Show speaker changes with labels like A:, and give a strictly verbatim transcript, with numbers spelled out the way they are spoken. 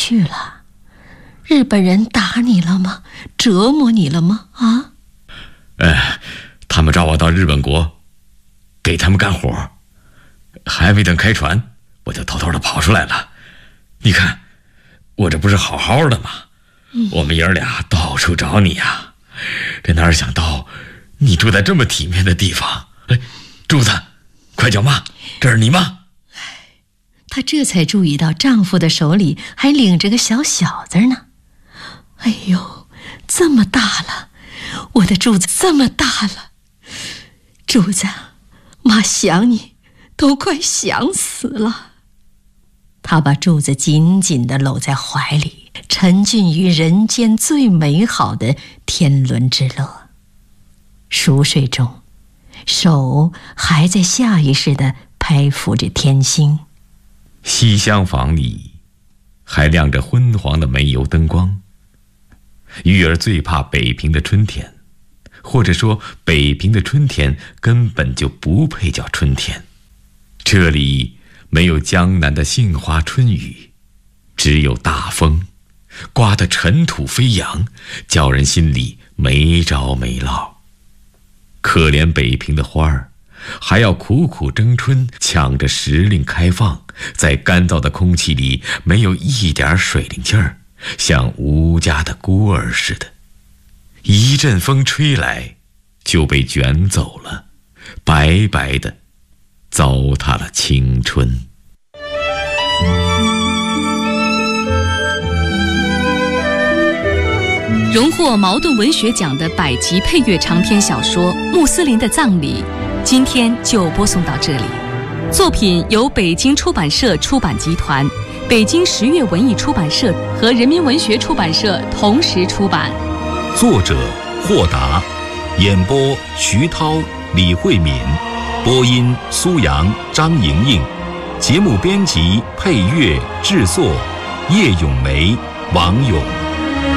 A: 去了？日本人打你了吗？折磨你了吗？啊？
B: 哎，他们找我到日本国，给他们干活，还没等开船，我就偷偷的跑出来了。你看，我这不是好好的吗？嗯、我们爷儿俩到处找你呀，这哪想到你住在这么体面的地方。哎，柱子，快叫妈，这是你妈。
A: 她这才注意到丈夫的手里还领着个小小子呢。哎呦，这么大了，我的柱子这么大了。柱子，妈想你都快想死了。她把柱子紧紧地搂在怀里，沉浸于人间最美好的天伦之乐。熟睡中，手还在下意识地拍抚着天星。
B: 西厢房里还亮着昏黄的煤油灯光。玉儿最怕北平的春天，或者说北平的春天根本就不配叫春天。这里没有江南的杏花春雨，只有大风，刮得尘土飞扬，叫人心里没着没落。可怜北平的花儿，还要苦苦争春，抢着时令开放，在干燥的空气里没有一点水灵劲儿，像无家的孤儿似的。一阵风吹来，就被卷走了，白白的糟蹋了青春。
C: 荣获茅盾文学奖的百集配乐长篇小说《穆斯林的葬礼》，今天就播送到这里。作品由北京出版社出版集团、北京十月文艺出版社和人民文学出版社同时出版。
D: 作者霍达，演播徐涛、李慧敏，播音苏阳、张莹莹，节目编辑、配乐、制作叶咏梅、王咏。